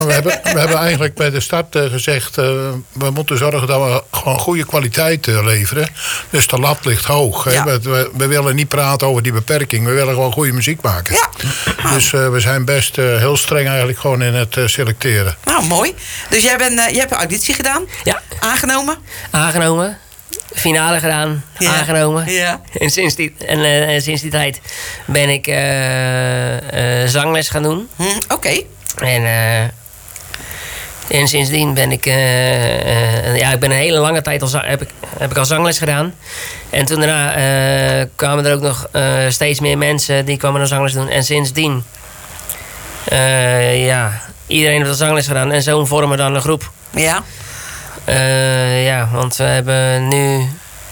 We hebben eigenlijk bij de start gezegd... we moeten zorgen dat we gewoon goede kwaliteit leveren. Dus de lat ligt hoog. Ja. We willen niet praten over die beperking. We willen gewoon goede muziek maken. Ja. Dus we zijn best heel streng eigenlijk gewoon in het selecteren. Nou, mooi. Dus je hebt een auditie gedaan? Ja. Aangenomen? Finale gedaan, aangenomen. Ja. En sinds die tijd ben ik zangles gaan doen. Oké. En sindsdien ben ik... ik ben een hele lange tijd heb ik al zangles gedaan. En toen daarna kwamen er ook nog steeds meer mensen die kwamen naar zangles doen. En sindsdien... iedereen heeft al zangles gedaan. En zo vormen we dan een groep. Ja. Want we hebben nu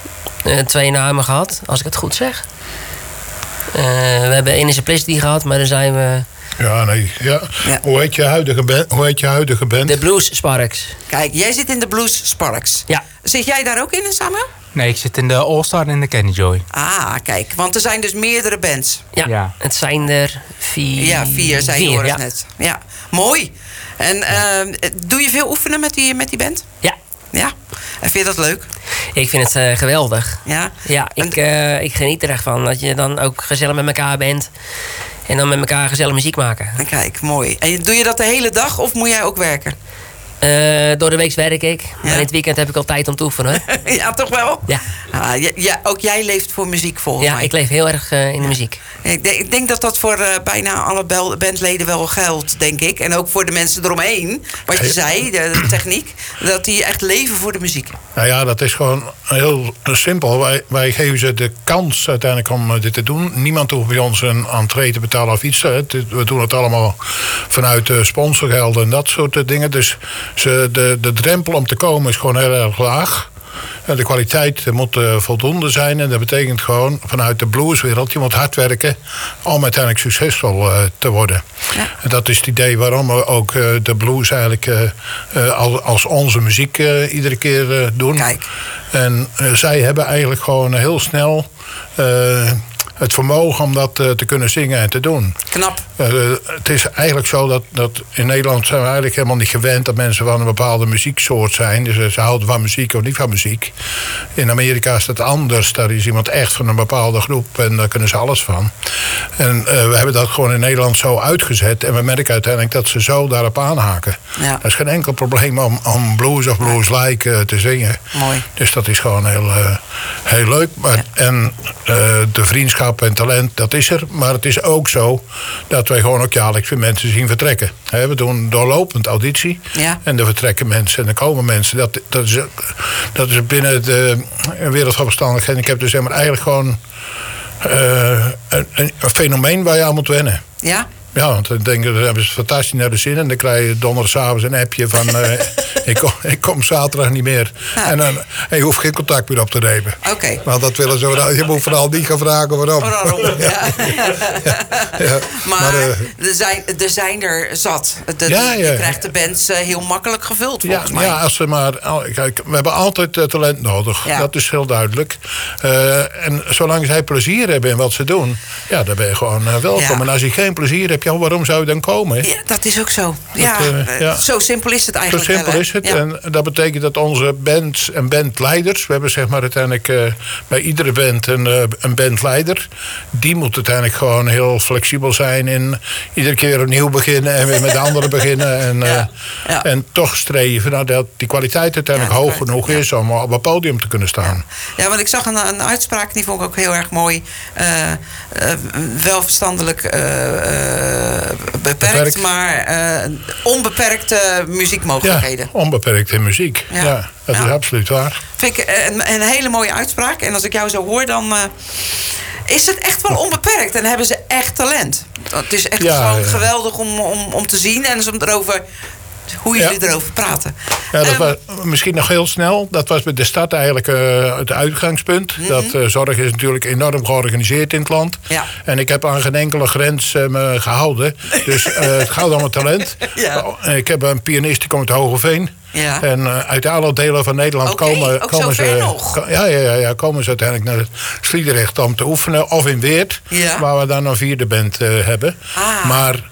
2 namen gehad, als ik het goed zeg. We hebben Inner Simplicity gehad, maar dan zijn we... Ja, nee. Ja. Ja. Hoe heet je huidige band? De Blues Sparks. Kijk, jij zit in de Blues Sparks. Ja. Zit jij daar ook in, Samuel? Nee, ik zit in de All-Star en de Kenny Joy. Ah, kijk. Want er zijn dus meerdere bands. Ja. Het zijn er 4. Ja, 4, zei Joris ja. net. Ja, mooi. En doe je veel oefenen met die band? Ja. Ja. En vind je dat leuk? Ik vind het geweldig. Ja? Ja, ik geniet er echt van. Dat je dan ook gezellig met elkaar bent. En dan met elkaar gezellig muziek maken. Kijk, mooi. En doe je dat de hele dag of moet jij ook werken? Door de week werk ik. Maar in het weekend heb ik al tijd om te oefenen. Ja, toch wel? Ja. Ook jij leeft voor muziek volgens mij. Ja, ik leef heel erg in de muziek. Ik denk dat dat voor bijna alle bandleden wel geldt, denk ik. En ook voor de mensen eromheen. Wat je zei, de techniek. Dat die echt leven voor de muziek. Nou ja, dat is gewoon heel simpel. Wij geven ze de kans uiteindelijk om dit te doen. Niemand hoeft bij ons een entree te betalen of iets. We doen het allemaal vanuit sponsorgeld en dat soort dingen. Dus de drempel om te komen is gewoon heel erg laag. De kwaliteit moet voldoende zijn. En dat betekent gewoon vanuit de blueswereld... je moet hard werken om uiteindelijk succesvol te worden. Ja. En dat is het idee waarom we ook de blues eigenlijk als onze muziek iedere keer doen. Kijk. En zij hebben eigenlijk gewoon heel snel... het vermogen om dat te kunnen zingen en te doen. Knap. Het is eigenlijk zo dat in Nederland zijn we eigenlijk helemaal niet gewend... dat mensen van een bepaalde muzieksoort zijn. Dus ze houden van muziek of niet van muziek. In Amerika is dat anders. Daar is iemand echt van een bepaalde groep en daar kunnen ze alles van. En we hebben dat gewoon in Nederland zo uitgezet. En we merken uiteindelijk dat ze zo daarop aanhaken. Ja. Er is geen enkel probleem om blues of blues-like te zingen. Mooi. Dus dat is gewoon heel leuk. Maar, en de vriendschap en talent, dat is er. Maar het is ook zo dat wij gewoon ook jaarlijks weer mensen zien vertrekken. We doen doorlopend auditie. Ja. En er vertrekken mensen en er komen mensen. Dat is binnen de wereld van verstandigheid. Ik heb dus eigenlijk gewoon een fenomeen waar je aan moet wennen. Ja? Ja, want dan denken ze, hebben ze fantastisch naar de zin. En dan krijg je donderdagavond een appje van... ik kom zaterdag niet meer. Ja. En dan je hoeft geen contact meer op te nemen. Oké. Want dat willen ze. Je moet vooral niet gaan vragen waarom. Ja. Ja. Maar er zijn er zat. Je krijgt de bands heel makkelijk gevuld, volgens mij. Ja, als ze maar... Kijk, we hebben altijd talent nodig. Ja. Dat is heel duidelijk. En zolang zij plezier hebben in wat ze doen... ja, dan ben je gewoon welkom. Ja. En als je geen plezier hebt, waarom zou je dan komen? Ja, dat is ook zo. Zo simpel is het eigenlijk. Zo simpel is het. Ja. En dat betekent dat onze bands en bandleiders... we hebben zeg maar uiteindelijk bij iedere band een bandleider... die moet uiteindelijk gewoon heel flexibel zijn... en iedere keer opnieuw beginnen en weer met de anderen beginnen. En, en toch streven naar dat die kwaliteit uiteindelijk hoog genoeg is... om op een podium te kunnen staan. Ja, want ik zag een uitspraak, die vond ik ook heel erg mooi. Welverstandelijk... beperkt, maar onbeperkte muziekmogelijkheden. Ja, onbeperkte muziek. Ja, dat is absoluut waar. Vind ik een hele mooie uitspraak. En als ik jou zo hoor, dan is het echt wel onbeperkt. En hebben ze echt talent. Het is echt gewoon geweldig om te zien. En hoe jullie erover praten. Ja, dat was misschien nog heel snel. Dat was bij de stad eigenlijk het uitgangspunt. Dat zorg is natuurlijk enorm georganiseerd in het land. Ja. En ik heb aan geen enkele grens me gehouden. Dus het gaat om het talent. Ja. Ik heb een pianist die komt uit Hogeveen. Ja. En uit alle delen van Nederland komen ze komen ze uiteindelijk naar Sliedrecht om te oefenen. Of in Weert, waar we dan een 4e band hebben. Maar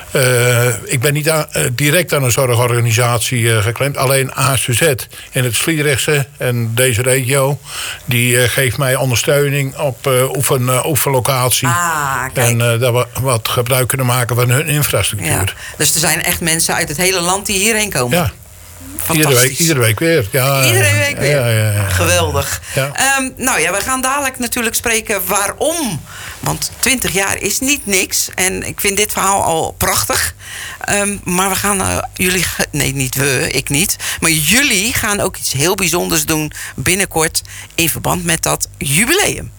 Ik ben niet direct aan een zorgorganisatie geklemd. Alleen AZZ in het Sliedrechtse en deze regio... die geeft mij ondersteuning op oefenlocatie. En dat we wat gebruik kunnen maken van hun infrastructuur. Ja. Dus er zijn echt mensen uit het hele land die hierheen komen? Ja. Iedere week weer. Ja, iedere week weer. Ja. Geweldig. Ja. We gaan dadelijk natuurlijk spreken waarom. Want 20 jaar is niet niks. En ik vind dit verhaal al prachtig. Maar we gaan ik niet. Maar jullie gaan ook iets heel bijzonders doen binnenkort in verband met dat jubileum.